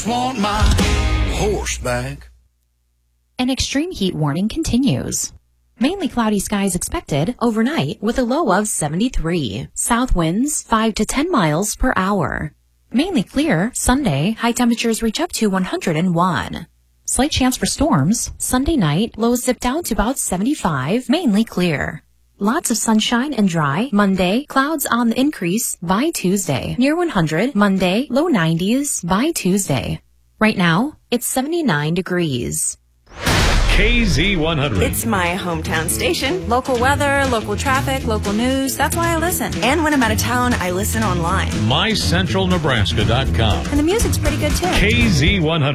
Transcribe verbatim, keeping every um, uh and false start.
Want my horse back. An extreme heat warning continues. Mainly cloudy skies expected overnight with a low of seventy-three. South winds five to ten miles per hour. Mainly clear Sunday, high temperatures reach up to one hundred one. Slight chance for storms. Sunday night, lows dip down to about seventy-five, mainly clear. Lots of sunshine and dry. Monday, clouds on the increase by Tuesday. Near one hundred. Monday, low nineties by Tuesday. Right now, it's seventy-nine degrees. K Z one hundred. It's my hometown station. Local weather, local traffic, local news. That's why I listen. And when I'm out of town, I listen online. my central nebraska dot com. And the music's pretty good too. K Z one hundred.